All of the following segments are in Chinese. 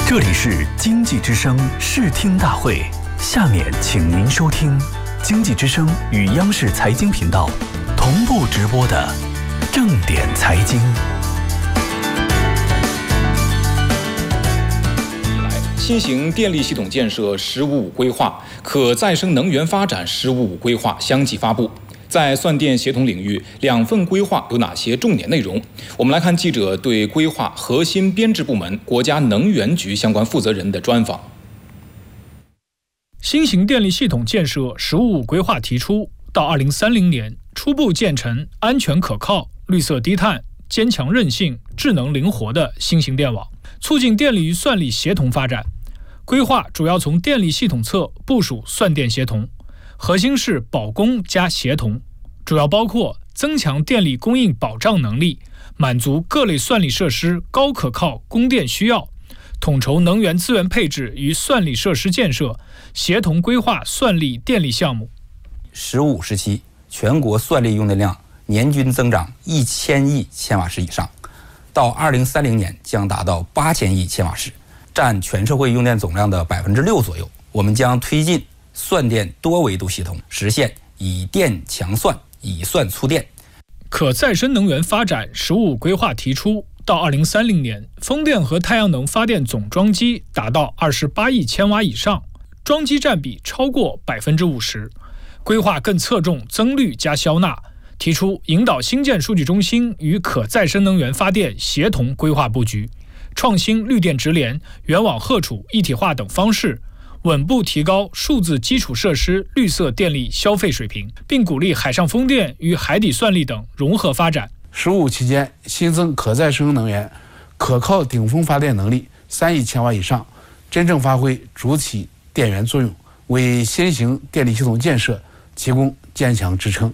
这里是经济之声视听大会，下面请您收听经济之声与央视财经频道同步直播的正点财经。 新型电力系统建设“十五五”规划、可再生能源发展“十五五”规划相继发布。在算电协同领域，两份规划有哪些重点内容？我们来看记者对规划核心编制部门国家能源局相关负责人的专访。 新型电力系统建设“十五五”规划提出，到2030年初步建成安全可靠、绿色低碳、坚强韧性、智能灵活的新型电网，促进电力与算力协同发展。规划主要从电力系统侧部署算电协同，核心是保供加协同，主要包括增强电力供应保障能力，满足各类算力设施高可靠供电需要，统筹能源资源配置与算力设施建设，协同规划算力电力项目。 15时期，全国算力用电量年均增长1000亿千瓦时以上，到2030年将达到8000亿千瓦时，占全社会用电总量的6%左右。我们将推进算电多维度系统，实现以电强算，以算促电。 可再生能源发展“十五五”规划提出，到2030年，风电和太阳能发电总装机达到28亿千瓦以上，装机占比超过50%。规划更侧重增绿加消纳，提出引导新建数据中心与可再生能源发电协同规划布局，创新绿电直连、远网荷储一体化等方式，稳步提高数字基础设施绿色电力消费水平，并鼓励海上风电与海底算力等融合发展。 15期间新增可再生能源可靠顶峰发电能力3亿千瓦以上，真正发挥主体电源作用，为新型电力系统建设提供坚强支撑。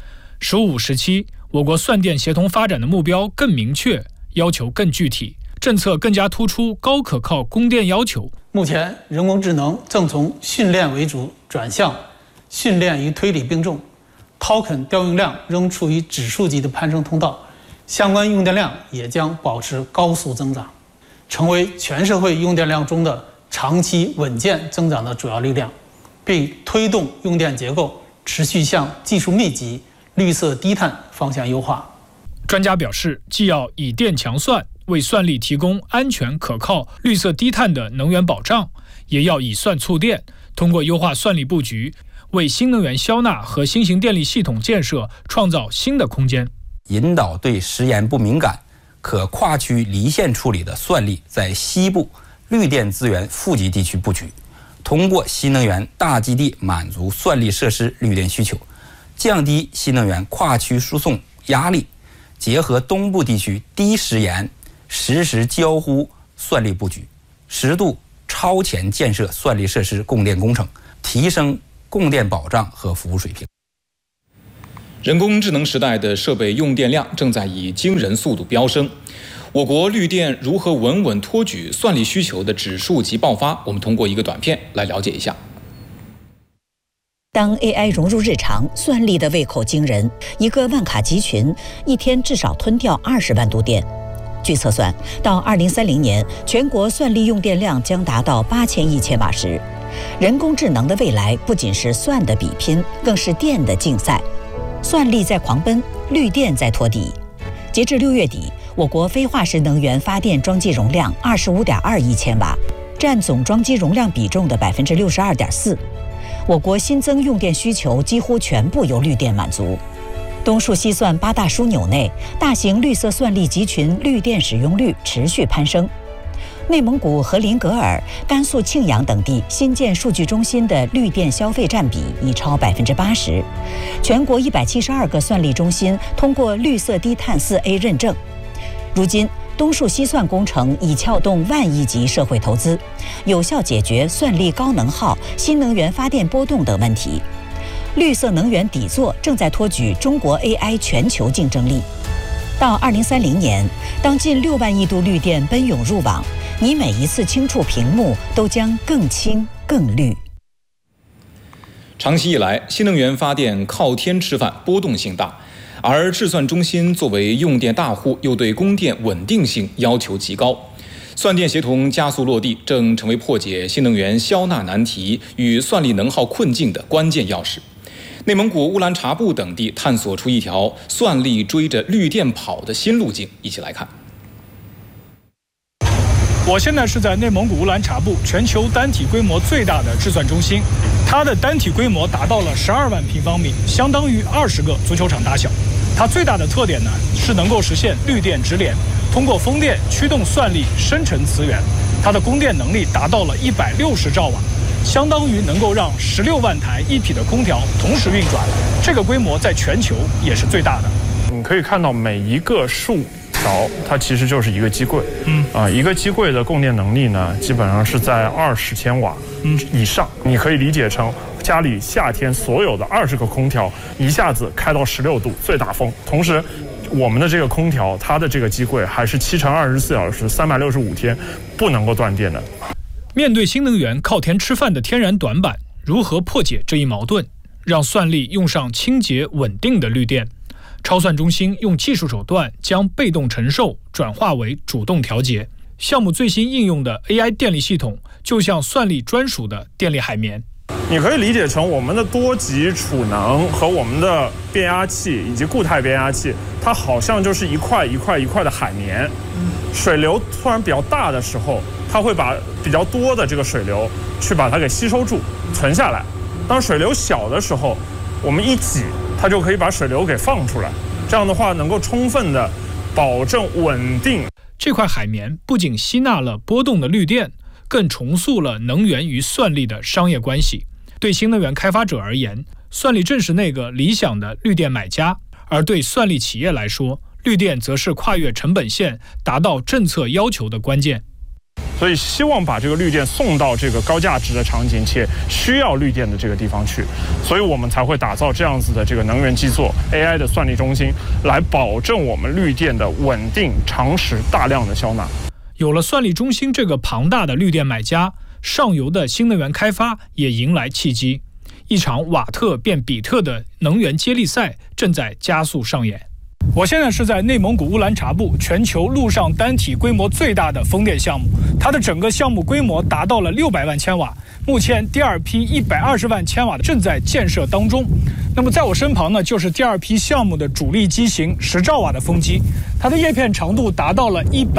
15时期，我国算电协同发展的目标更明确，要求更具体，政策更加突出高可靠供电要求。 目前，人工智能正从训练为主转向训练与推理并重，token 调用量仍处于指数级的攀升通道，相关用电量也将保持高速增长，成为全社会用电量中的长期稳健增长的主要力量，并推动用电结构持续向技术密集、绿色低碳方向优化。 专家表示，既要以电强算，为算力提供安全可靠、绿色低碳的能源保障，也要以算促电，通过优化算力布局，为新能源消纳和新型电力系统建设创造新的空间。 引导对时延不敏感、可跨区离线处理的算力在西部绿电资源富集地区布局，通过新能源大基地满足算力设施绿电需求，降低新能源跨区输送压力，结合东部地区低时延实时交互算力布局，适度超前建设算力设施供电工程，提升供电保障和服务水平。 人工智能时代的设备用电量正在以惊人速度飙升，我国绿电如何稳稳托举算力需求的指数级爆发，我们通过一个短片来了解一下。 当 AI 融入日常，算力的胃口惊人，一个万卡集群一天至少吞掉20万度电。据测算，到2030年，全国算力用电量将达到8000亿千瓦时。人工智能的未来不仅是算的比拼，更是电的竞赛。算力在狂奔，绿电在托底。截至6月底，我国非化石能源发电装机容量25.2亿千瓦，占总装机容量比重的62.4%。我国新增用电需求几乎全部由绿电满足。东数西算8大枢纽内，大型绿色算力集群绿电使用率持续攀升。内蒙古和林格尔、甘肃庆阳等地新建数据中心的绿电消费占比已超80%。全国172个算力中心通过绿色低碳4A 认证。如今，东数西算工程已撬动万亿级社会投资，有效解决算力高能耗、新能源发电波动等问题。绿色能源底座正在托举中国 AI 全球竞争力。到2030年，当近6万亿度绿电奔涌入网，你每一次轻触屏幕都将更轻更绿。 长期以来，新能源发电靠天吃饭，波动性大，而智算中心作为用电大户，又对供电稳定性要求极高。 算电协同加速落地，正成为破解新能源消纳难题与算力能耗困境的关键钥匙。内蒙古乌兰察布等地探索出一条算力追着绿电跑的新路径，一起来看。 我现在是在内蒙古乌兰察布全球单体规模最大的制算中心，它的单体规模达到了12万平方米，相当于20个足球场大小。它最大的特点呢，是能够实现绿电直连，通过风电驱动算力生成磁源，它的供电能力达到了160兆瓦，相当于能够让16万台一匹的空调同时运转。这个规模在全球也是最大的。 你可以看到每一个竖条，它其实就是一个机柜。一个机柜的供电能力呢，基本上是在20千瓦以上。你可以理解成家里夏天所有的20个空调一下子开到16度，最大风。同时，我们的这个空调，它的这个机柜还是7×24小时，365天不能够断电的。 面对新能源靠天吃饭的天然短板，如何破解这一矛盾，让算力用上清洁稳定的绿电？超算中心用技术手段将被动承受转化为主动调节。项目最新应用的 AI 电力系统，就像算力专属的电力海绵。 你可以理解成我们的多级储能和我们的变压器以及固态变压器，它好像就是一块一块一块的海绵。水流突然比较大的时候，它会把比较多的这个水流去把它给吸收住存下来。当水流小的时候，我们一挤，它就可以把水流给放出来。这样的话能够充分的保证稳定。 这块海绵不仅吸纳了波动的绿电，更重塑了能源与算力的商业关系。对新能源开发者而言，算力正是那个理想的绿电买家；而对算力企业来说，绿电则是跨越成本线达到政策要求的关键。 所以希望把这个绿电送到这个高价值的场景且需要绿电的这个地方去，所以我们才会打造这样子的这个能源基座 AI 的算力中心，来保证我们绿电的稳定、长时、大量的消纳。 有了算力中心这个庞大的绿电买家，上游的新能源开发也迎来契机。一场瓦特变比特的能源接力赛正在加速上演。我现在是在内蒙古乌兰察布全球陆上单体规模最大的风电项目，它的整个项目规模达到了600万千瓦，目前第二批120万千瓦正在建设当中。那么在我身旁呢，就是第二批项目的主力机型10兆瓦的风机，它的叶片长度达到了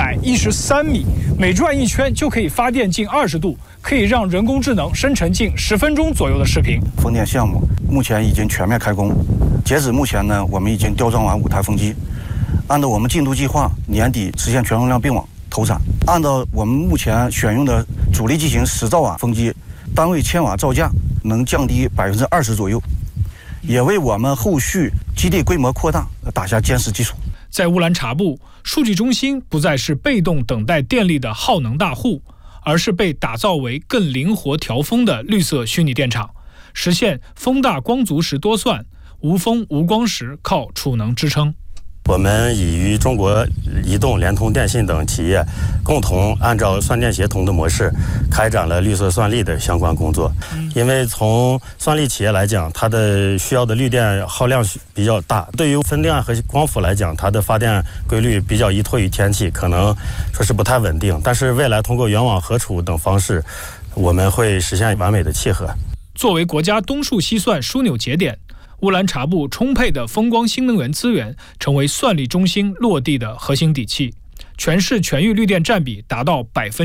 113米，每转一圈就可以发电近20度，可以让人工智能生成近10分钟左右的视频。 风电项目目前已经全面开工，截止目前呢，我们已经吊装完5台风机，按照我们进度计划，年底实现全容量并网投产。按照我们目前选用的主力机型10兆瓦风机，单位千瓦造价能降低20%左右，也为我们后续基地规模扩大打下坚实基础。 在乌兰察布，数据中心不再是被动等待电力的耗能大户，而是被打造为更灵活调峰的绿色虚拟电厂，实现风大光足时多算，无风无光时靠储能支撑。 我们已与中国移动、联通、电信等企业共同按照算电协同的模式，开展了绿色算力的相关工作。因为从算力企业来讲，它的需要的绿电耗量比较大，对于风电和光伏来讲，它的发电规律比较依托于天气，可能说是不太稳定。但是未来通过远网合储等方式，我们会实现完美的契合。 作为国家东数西算枢纽节点，乌兰察布充沛的风光新能源资源成为算力中心落地的核心底气，全市全域绿电占比达到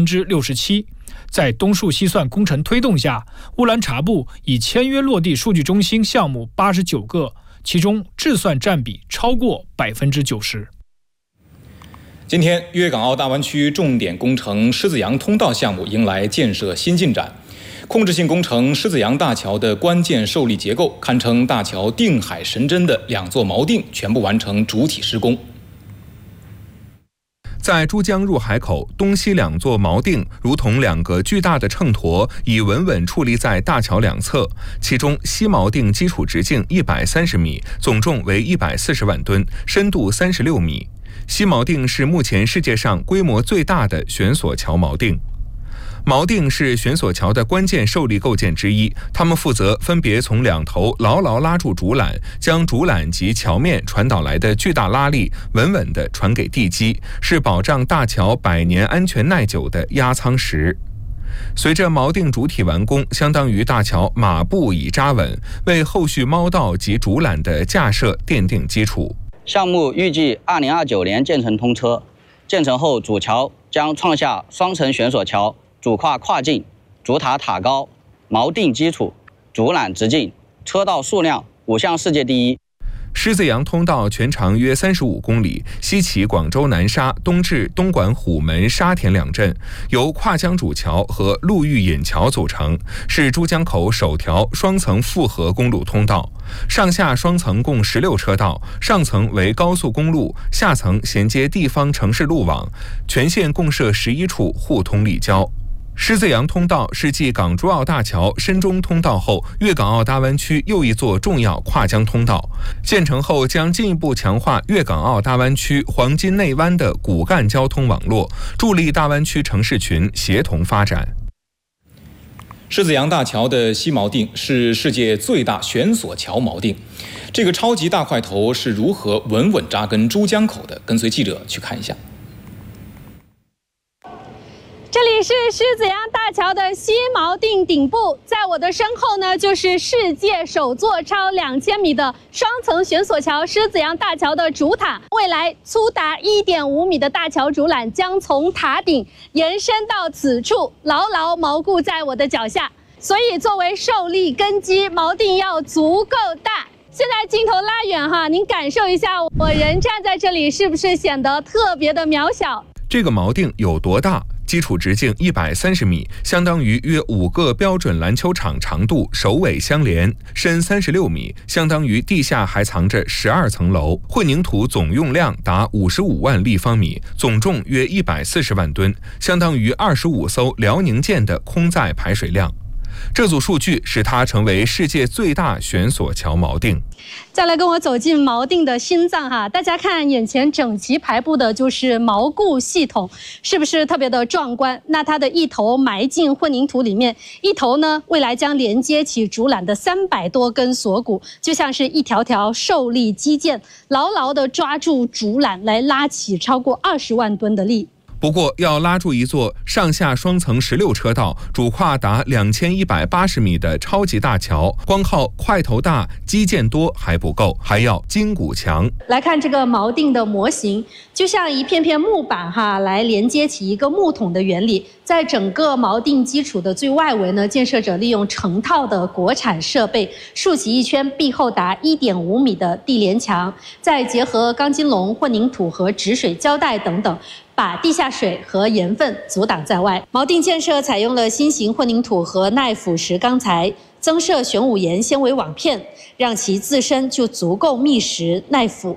67%。在东数西算工程推动下，乌兰察布已签约落地数据中心项目89个，其中智算占比超过90%。 今天，粤港澳大湾区重点工程狮子洋通道项目迎来建设新进展。控制性工程狮子洋大桥的关键受力结构，堪称大桥定海神针的2座锚定全部完成主体施工。 在珠江入海口东西2座锚定如同2个巨大的秤砣，已稳稳矗立在大桥两侧。其中西锚定基础直径130米，总重为140万吨，深度36米。西锚定是目前世界上规模最大的悬索桥锚定。 锚定是悬索桥的关键受力构件之一，它们负责分别从两头牢牢拉住竹缆，将竹缆及桥面传导来的巨大拉力稳稳地传给地基，是保障大桥100年安全耐久的压舱石。随着锚定主体完工，相当于大桥马步已扎稳，为后续锚道及竹缆的架设奠定基础。 项目预计2029年建成通车，建成后主桥将创下双层悬索桥、主跨跨径、主塔塔高、锚定基础、竹缆直径、车道数量5项世界第一。 狮子洋通道全长约35公里，西起广州南沙，东至东莞虎门、沙田两镇，由跨江主桥和陆域引桥组成，是珠江口首条双层复合公路通道。上下双层共16车道，上层为高速公路，下层衔接地方城市路网，全线共设11处，互通立交。狮子洋通道是继港珠澳大桥深中通道后，粤港澳大湾区又一座重要跨江通道。建成后将进一步强化粤港澳大湾区黄金内湾的骨干交通网络，助力大湾区城市群协同发展。 狮子洋大桥的西锚定是世界最大悬索桥锚定，这个超级大块头是如何稳稳扎根珠江口的？跟随记者去看一下。 这里是狮子洋大桥的西锚定顶部，在我的身后呢，就是世界首座超2000米的双层悬索桥——狮子洋大桥的主塔。未来粗达1.5米的大桥主缆将从塔顶延伸到此处，牢牢锚固在我的脚下。所以，作为受力根基，锚定要足够大。现在镜头拉远哈，您感受一下，我人站在这里是不是显得特别的渺小？ 这个锚定有多大？基础直径130米，相当于约5个标准篮球场长度，首尾相连；深36米，相当于地下还藏着12层楼。混凝土总用量达55万立方米，总重约140万吨，相当于25艘辽宁舰的空载排水量。这组数据使它成为世界最大悬索桥锚定。 再来跟我走进锚定的心脏哈，大家看眼前整齐排布的就是锚固系统，是不是特别的壮观？那它的一头埋进混凝土里面，一头呢未来将连接起竹缆的300多根锁骨，就像是一条条受力肌腱，牢牢地抓住竹缆来拉起超过20万吨的力。 不过，要拉住一座上下双层16车道、主跨达2180米的超级大桥，光靠块头大、基建多还不够，还要筋骨强。 来看这个锚定的模型，就像一片片木板哈，来连接起一个木桶的原理。在整个锚定基础的最外围呢，建设者利用成套的国产设备，竖起一圈壁厚达1.5米的地连墙，再结合钢筋笼、混凝土和止水胶带等等，把地下水和盐分阻挡在外。锚定建设采用了新型混凝土和耐腐蚀钢材，增设玄武岩纤维网片，让其自身就足够密实耐腐。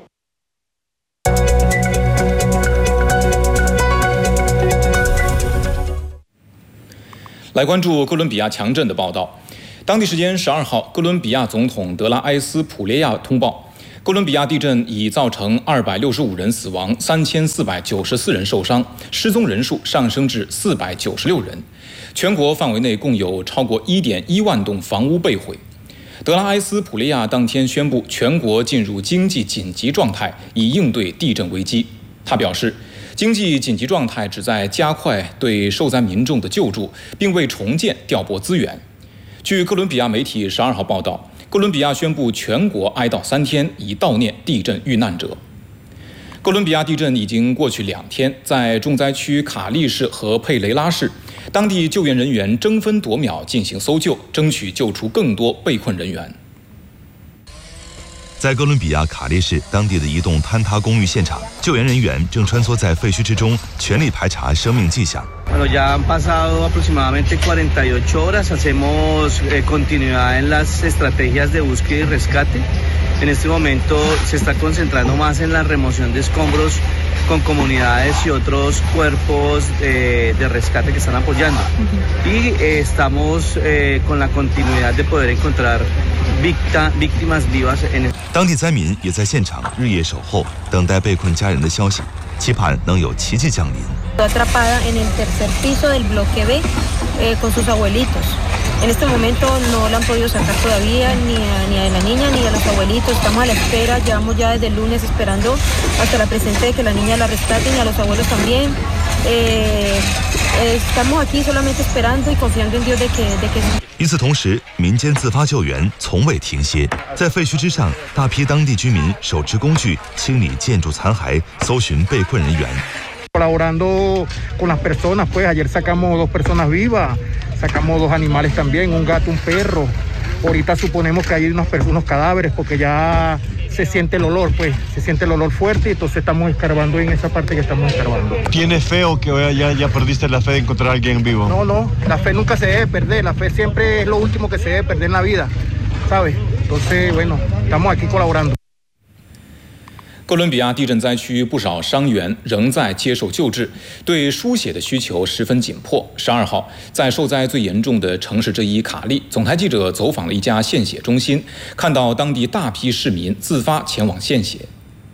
来关注哥伦比亚强震的报道。当地时间12号，哥伦比亚总统德拉埃斯普列亚通报，哥伦比亚地震已造成265人死亡，3494人受伤，失踪人数上升至496人。全国范围内共有超过1.1万栋房屋被毁。德拉埃斯普列亚当天宣布全国进入经济紧急状态，以应对地震危机。他表示，经济紧急状态旨在加快对受灾民众的救助，并为重建调拨资源。据哥伦比亚媒体12号报道，哥伦比亚宣布全国哀悼3天，以悼念地震遇难者。哥伦比亚地震已经过去2天，在重灾区卡利市和佩雷拉市，当地救援人员争分夺秒进行搜救，争取救出更多被困人员。 在哥伦比亚卡利市当地的一栋坍塌公寓现场，救援人员正穿梭在废墟之中，全力排查生命迹象。 Bueno, ya han pasado aproximadamente 48 horas. Hacemos continuidad en las estrategias de búsqueda y rescate. En este momento se está concentrando más en la remoción de escombros con comunidades y otros cuerpos de rescate que están apoyando. Y estamos con la continuidad de poder encontrar víctimas vivas en. 当地灾民也在现场日夜守候，等待被困家人的消息，期盼能有奇迹降临。 atrapada en el tercer piso del bloque B con sus abuelitos. En este momento no la han podido sacar todavía ni a la niña ni a los abuelitos. Estamos a la espera, llevamos ya desde el lunes esperando hasta la presente de que la niña la rescaten y a los abuelos también. Estamos aquí solamente esperando y confiando en Dios de que 与此同时，民间自发救援从未停歇。在废墟之上，大批当地居民手持工具清理建筑残骸，搜寻被困人员。 Colaborando con las personas, pues ayer sacamos 2 personas vivas, sacamos 2 animales también, un gato, un perro. Ahorita suponemos que hay unos cadáveres porque ya se siente el olor, pues se siente el olor fuerte y entonces estamos escarbando en esa parte que estamos escarbando. ¿Tienes fe o que ya perdiste la fe de encontrar a alguien vivo? No, la fe nunca se debe perder, la fe siempre es lo último que se debe perder en la vida, ¿sabes? Entonces, bueno, estamos aquí colaborando。 哥伦比亚地震灾区不少伤员仍在接受救治，对输血的需求十分紧迫。12号，在受灾最严重的城市之一卡利，总台记者走访了一家献血中心，看到当地大批市民自发前往献血。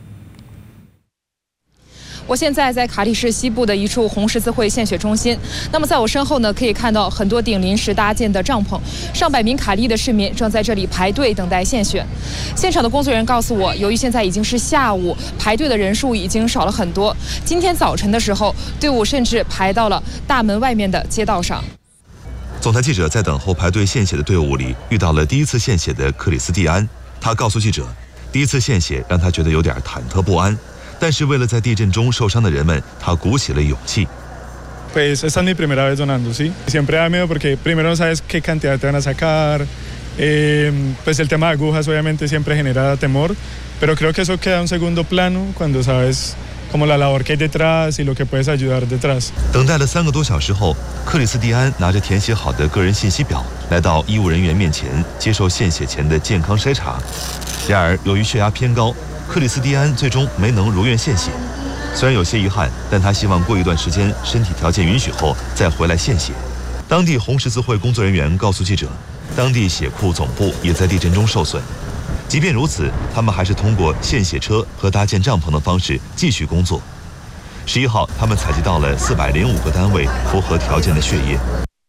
我现在在卡利市西部的一处红十字会献血中心。那么在我身后呢，可以看到很多顶临时搭建的帐篷，上百名卡利的市民正在这里排队等待献血。现场的工作人员告诉我，由于现在已经是下午，排队的人数已经少了很多。今天早晨的时候，队伍甚至排到了大门外面的街道上。 总台记者在等候排队献血的队伍里遇到了第一次献血的克里斯蒂安，他告诉记者，第一次献血让他觉得有点忐忑不安。但是为了在地震中受伤的人们，他鼓起了勇气。 Pues esta es mi primera vez donando, sí. Siempre da miedo porque primero no sabes qué cantidad te van a sacar. Pues el tema de agujas obviamente siempre genera temor, pero creo que eso queda en un segundo plano cuando sabes como la labor que hay detrás y lo que puedes ayudar detrás。 等待了3个多小时后，克里斯蒂安拿着填写好的个人信息表，来到医务人员面前接受献血前的健康筛查。然而，由于血压偏高，克里斯蒂安最终没能如愿献血。虽然有些遗憾，但他希望过一段时间身体条件允许后再回来献血。当地红十字会工作人员告诉记者，当地血库总部也在地震中受损。即便如此，他们还是通过献血车和搭建帐篷的方式继续工作。11号，他们采集到了405个单位符合条件的血液。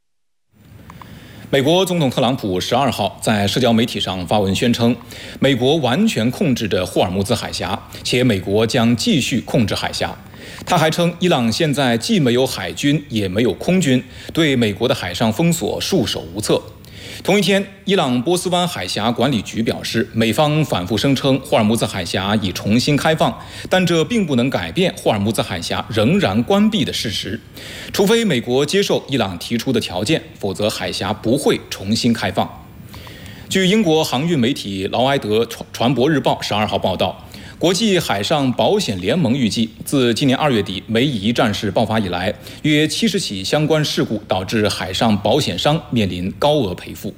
美国总统特朗普12号在社交媒体上发文宣称，美国完全控制着霍尔木兹海峡，且美国将继续控制海峡。他还称，伊朗现在既没有海军，也没有空军，对美国的海上封锁束手无策。同一天，伊朗波斯湾海峡管理局表示，美方反复声称霍尔木兹海峡已重新开放，但这并不能改变霍尔木兹海峡仍然关闭的事实。除非美国接受伊朗提出的条件，否则海峡不会重新开放。据英国航运媒体劳埃德船舶日报12号报道，国际海上保险联盟预计，自今年2月底梅以战事爆发以来，约70起相关事故导致海上保险商面临高额赔付。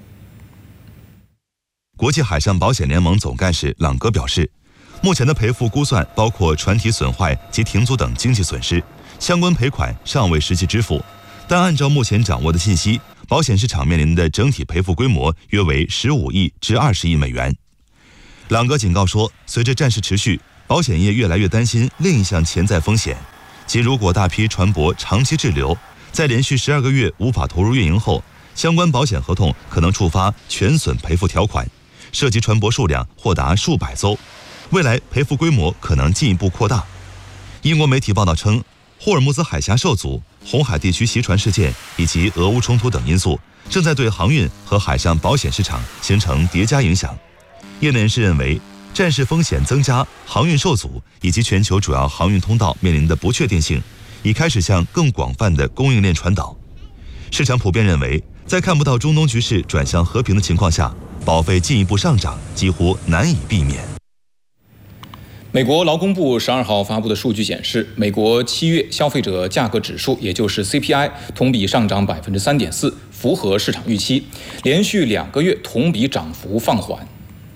国际海上保险联盟总干事朗格表示，目前的赔付估算包括船体损坏及停租等经济损失，相关赔款尚未实际支付，但按照目前掌握的信息，保险市场面临的整体赔付规模约为15亿至20亿美元。朗格警告说，随着战事持续，保险业越来越担心另一项潜在风险，即如果大批船舶长期滞留，在连续12个月无法投入运营后，相关保险合同可能触发全损赔付条款，涉及船舶数量或达数百艘，未来赔付规模可能进一步扩大。英国媒体报道称，霍尔木兹海峡受阻、红海地区袭船事件以及俄乌冲突等因素，正在对航运和海上保险市场形成叠加影响。业内人士认为，战事风险增加、航运受阻以及全球主要航运通道面临的不确定性，已开始向更广泛的供应链传导。市场普遍认为，在看不到中东局势转向和平的情况下，保费进一步上涨几乎难以避免。 美国劳工部12号发布的数据显示，美国7月消费者价格指数，也就是 CPI， 同比上涨 3.4%， 符合市场预期，连续2个月同比涨幅放缓。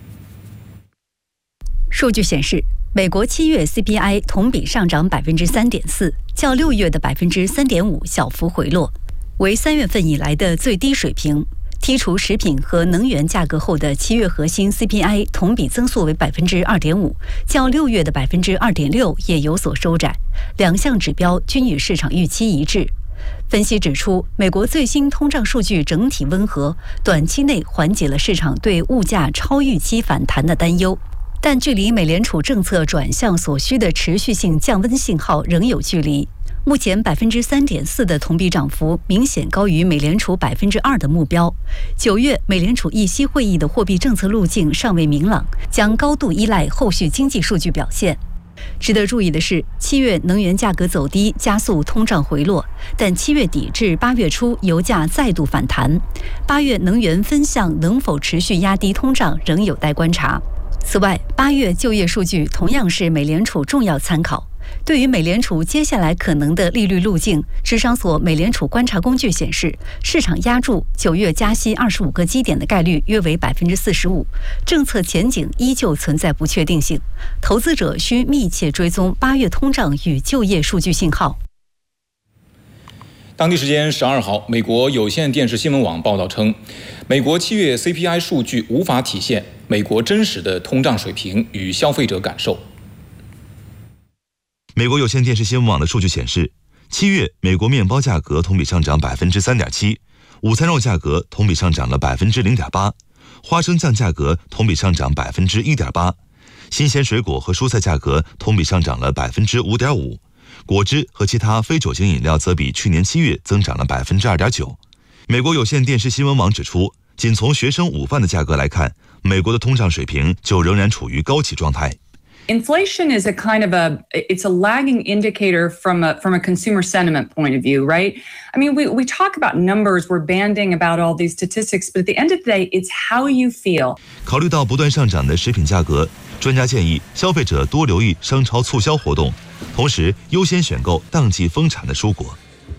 数据显示，美国7月 CPI 同比上涨 3.4%， 较6月的 3.5% 小幅回落，为3月份以来的最低水平， 剔除食品和能源价格后的7月核心 CPI 同比增速为 2.5%， 较6月的 2.6% 也有所收窄，两项指标均与市场预期一致。分析指出，美国最新通胀数据整体温和，短期内缓解了市场对物价超预期反弹的担忧，但距离美联储政策转向所需的持续性降温信号仍有距离。目前 3.4% 的同比涨幅明显高于美联储 2% 的目标。9月美联储议息会议的货币政策路径尚未明朗，将高度依赖后续经济数据表现。值得注意的是，7月能源价格走低，加速通胀回落，但7月底至8月初油价再度反弹。8月能源分项能否持续压低通胀，仍有待观察。此外，8月就业数据同样是美联储重要参考。对于美联储接下来可能的利率路径，智商所美联储观察工具显示，市场压注9月加息25个基点的概率约为 45%， 政策前景依旧存在不确定性，投资者需密切追踪8月通胀与就业数据信号。 当地时间12号，美国有线电视新闻网报道称，美国7月 CPI 数据无法体现美国真实的通胀水平与消费者感受。 美国有线电视新闻网的数据显示，7月美国面包价格同比上涨 3.7%， 午餐肉价格同比上涨了 0.8%， 花生酱价格同比上涨 1.8%， 新鲜水果和蔬菜价格同比上涨了 5.5%， 果汁和其他非酒精饮料则比去年7月增长了 2.9%。 美国有线電視新聞網指出，仅從學生午飯的價格來看，美國的通脹水平就仍然處於高企狀態。 Inflation is it's a lagging indicator from a consumer sentiment point of view, right? I mean, we talk about numbers, we're banding about all these statistics, but at the end of the day, it's how you feel. 考慮到不斷上漲的食品價格，專家建議消費者多留意商超促銷活動，同時優先選購當季豐產的蔬果。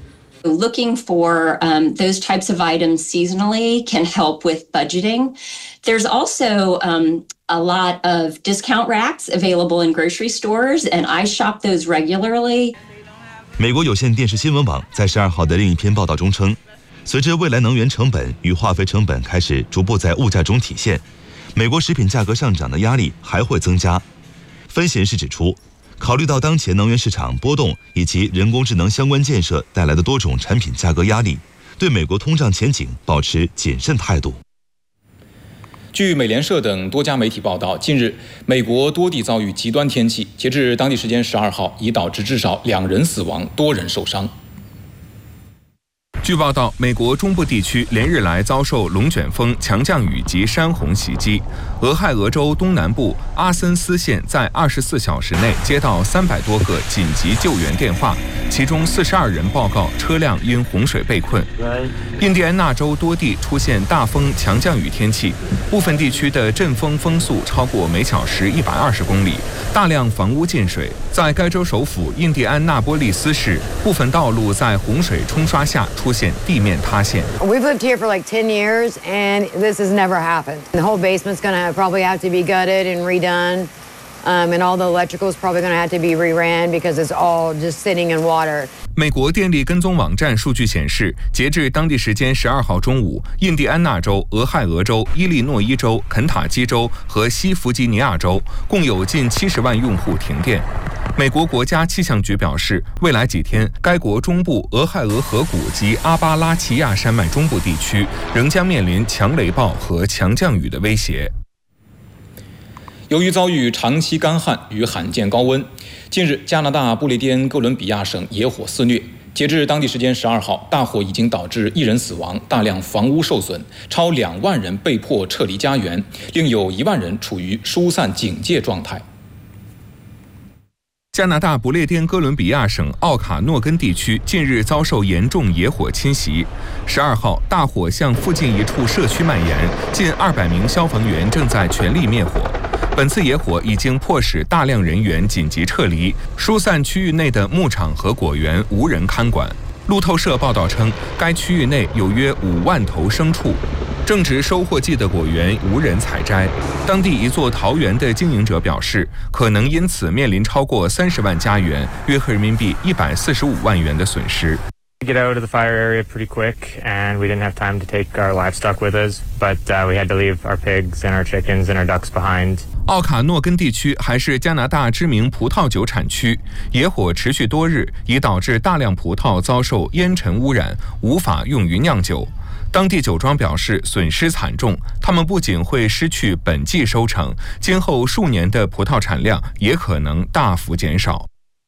Looking for those types of items seasonally can help with budgeting. There's also a lot of discount racks available in grocery stores, and I shop those regularly. 美国有线电视新闻网在12号的另一篇报道中称，随着未来能源成本与化肥成本开始逐步在物价中体现，美国食品价格上涨的压力还会增加。分析人士指出，考虑到当前能源市场波动以及人工智能相关建设带来的多种产品价格压力，对美国通胀前景保持谨慎态度。 据美联社等多家媒体报道，近日美国多地遭遇极端天气，截至当地时间12号，已导致至少2人死亡，多人受伤。 据报道，美国中部地区连日来遭受龙卷风、强降雨及山洪袭击。俄亥俄州东南部阿森斯县在24小时内接到300多个紧急救援电话，其中42人报告车辆因洪水被困。印第安纳州多地出现大风、强降雨天气，部分地区的阵风风速超过每小时120公里，大量房屋进水。在该州首府印第安纳波利斯市，部分道路在洪水冲刷下出现地面塌陷。 We've lived here for like 10 years and this has never happened. The whole basement's going to probably have to be gutted and redone. And all the electrical is probably going to have to be reran because it's all just sitting in water. 美国电力跟踪网站数据显示，截至当地时间12号中午，印第安纳州、俄亥俄州、伊利诺伊州、肯塔基州和西弗吉尼亚州共有近70万用户停电。美国国家气象局表示，未来几天，该国中部俄亥俄河谷及阿巴拉契亚山脉中部地区仍将面临强雷暴和强降雨的威胁。 由于遭遇长期干旱与罕见高温，近日加拿大不列颠哥伦比亚省野火肆虐。截至当地时间12号，大火已经导致1人死亡，大量房屋受损，超2万人被迫撤离家园，另有1万人处于疏散警戒状态。 加拿大不列颠哥伦比亚省奥卡诺根地区近日遭受严重野火侵袭。12号，大火向附近一处社区蔓延，近200名消防员正在全力灭火。本次野火已经迫使大量人员紧急撤离，疏散区域内的牧场和果园无人看管。路透社报道称，该区域内有约5万头牲畜，正值收获季的果园无人采摘。当地一座桃园的经营者表示，可能因此面临超过30万家元，约合人民币145万元的损失。 We get out of the fire area pretty quick, and we didn't have time to take our livestock with us, but we had to leave our pigs and our chickens and our ducks behind. 奥卡诺根地区还是加拿大知名葡萄酒产区，野火持续多日，已导致大量葡萄遭受烟尘污染，无法用于酿酒。当地酒庄表示损失惨重，他们不仅会失去本季收成，今后数年的葡萄产量也可能大幅减少。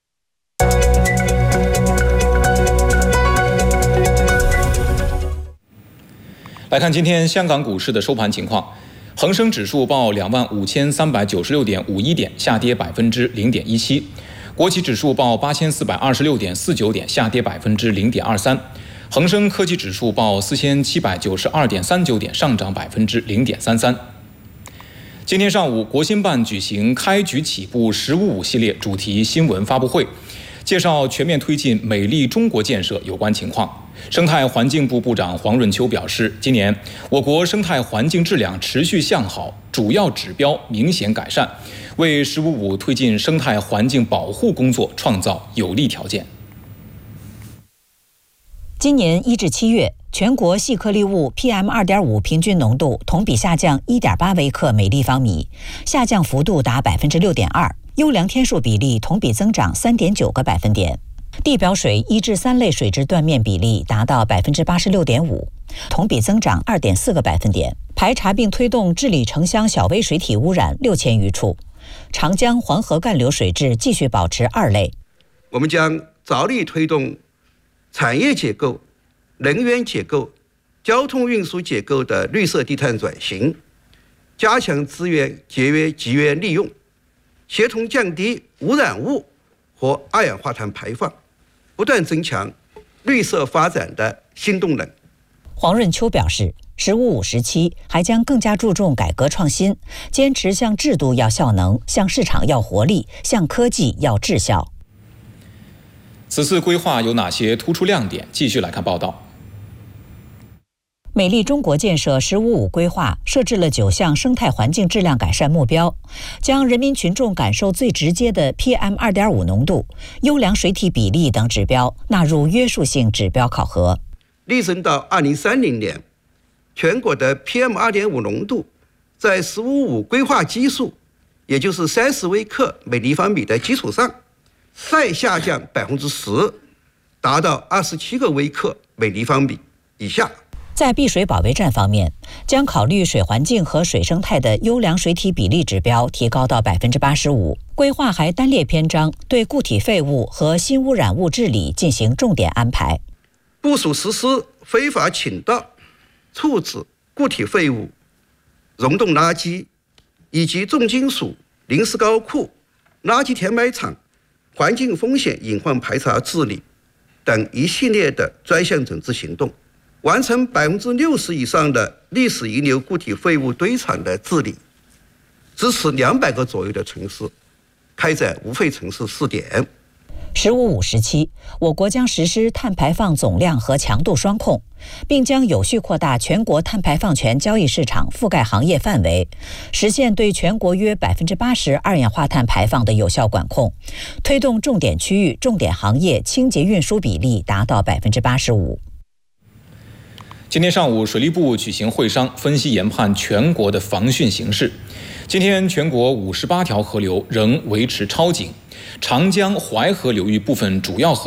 来看今天香港股市的收盘情况，恒生指数报25,396.51点，下跌0.17%；国企指数报8,426.49点，下跌0.23%；恒生科技指数报4,792.39点，上涨0.33%。今天上午，国新办举行开局起步“15+5”系列主题新闻发布会，介绍全面推进美丽中国建设有关情况。生态环境部部长黄润秋表示，今年我国生态环境质量持续向好，主要指标明显改善，为“15+5”推进生态环境保护工作创造有利条件。 今年1至7月，全国细颗粒物 PM2.5 平均浓度同比下降 1.8 微克每立方米，下降幅度达 6.2%， 优良天数比例同比增长 3.9个百分点。地表水1至3类水质断面比例达到 86.5%， 同比增长 2.4个百分点。排查并推动治理城乡小微水体污染6000余处。长江、黄河干流水质继续保持2类。 我们将着力推动产业结构、能源结构、交通运输结构的绿色低碳转型，加强资源节约集约利用，协同降低污染物和二氧化碳排放，不断增强绿色发展的新动能。 黄润秋表示，“15+5”时期还将更加注重改革创新，坚持向制度要效能，向市场要活力，向科技要质效。 此次规划有哪些突出亮点？继续来看报道。 美丽中国建设“15+5”规划设置了9项生态环境质量改善目标，将人民群众感受最直接的 PM2.5 浓度、优良水体比例等指标纳入约束性指标考核。 力争到2030年，全国的 PM2.5 浓度在“15+5”规划基数，也就是30微克每立方米的基础上，再下降10%，达到27个微克每立方米以下。 在碧水保卫战方面，将考虑水环境和水生态的优良水体比例指标提高到 85%。规划还单列篇章对固体废物和新污染物治理进行重点安排， 部署实施非法倾倒、处置固体废物、溶洞垃圾以及重金属临时高库、垃圾填埋场、环境风险隐患排查治理等一系列的专项整治行动，完成60%以上的历史遗留固体废物堆场的治理，支持200个左右的城市开展无废城市试点。 “15+5”时期，我国将实施碳排放总量和强度双控，并将有序扩大全国碳排放权交易市场覆盖行业范围，实现对全国约 80% 二氧化碳排放的有效管控，推动重点区域、重点行业清洁运输比例达到 85%。 今天上午，水利部举行会商，分析研判全国的防汛形势。今天全国58条河流仍维持超警，长江、淮河流域部分主要河